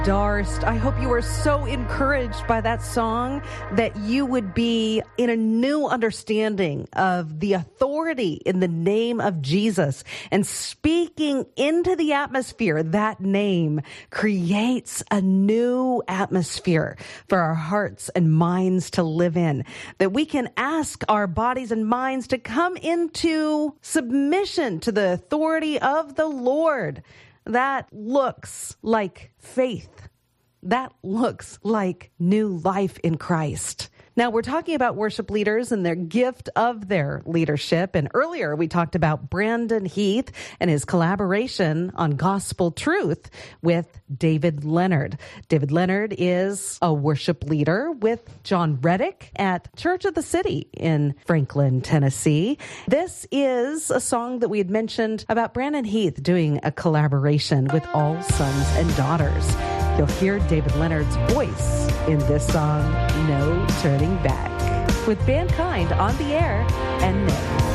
Darst, I hope you were so encouraged by that song that you would be in a new understanding of the authority in the name of Jesus, and speaking into the atmosphere. That name creates a new atmosphere for our hearts and minds to live in, that we can ask our bodies and minds to come into submission to the authority of the Lord. That looks like faith. That looks like new life in Christ. Now, we're talking about worship leaders and their gift of their leadership. And earlier, we talked about Brandon Heath and his collaboration on gospel truth with David Leonard. David Leonard is a worship leader with John Reddick at Church of the City in Franklin, Tennessee. This is a song that we had mentioned about Brandon Heath doing a collaboration with All Sons and Daughters. You'll hear David Leonard's voice in this song, No Turning Back, with Mankind on the air and Nick.